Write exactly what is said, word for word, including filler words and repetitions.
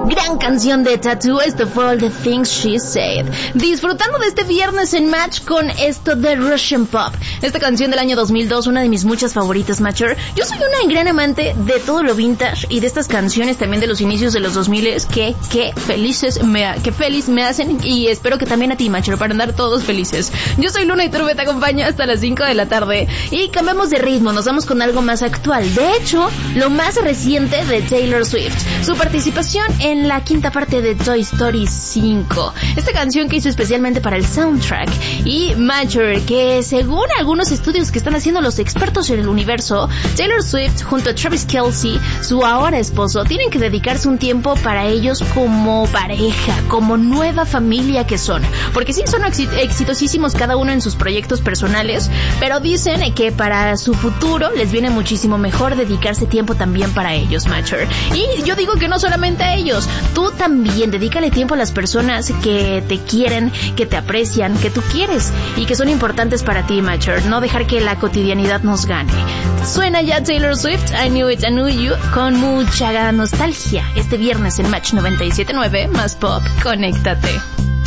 Gran canción de Tattoo, esto fue All the Things She Said. Disfrutando de este viernes en Match con esto de Russian Pop. Esta canción del año dos mil dos, una de mis muchas favoritas, Matcher. Yo soy una gran amante de todo lo vintage y de estas canciones también de los inicios de los dos mil que, que felices me, que feliz me hacen, y espero que también a ti, Matcher, para andar todos felices. Yo soy Luna y Turbe, te acompaño hasta las cinco de la tarde y cambiamos de ritmo, nos vamos con algo más actual. De hecho, lo más reciente de Taylor Swift, su participación en en la quinta parte de Toy Story cinco. Esta canción que hizo especialmente para el soundtrack. Y Matcher, que según algunos estudios que están haciendo los expertos en el universo, Taylor Swift junto a Travis Kelce, su ahora esposo, tienen que dedicarse un tiempo para ellos como pareja, como nueva familia que son. Porque sí, son exitosísimos cada uno en sus proyectos personales, pero dicen que para su futuro les viene muchísimo mejor dedicarse tiempo también para ellos, Matcher. Y yo digo que no solamente a ellos, tú también dedícale tiempo a las personas que te quieren, que te aprecian, que tú quieres y que son importantes para ti, Matcher. No dejar que la cotidianidad nos gane. Suena ya Taylor Swift, I Knew It, I Knew You, con mucha nostalgia. Este viernes en Match noventa y siete punto nueve, más pop, conéctate.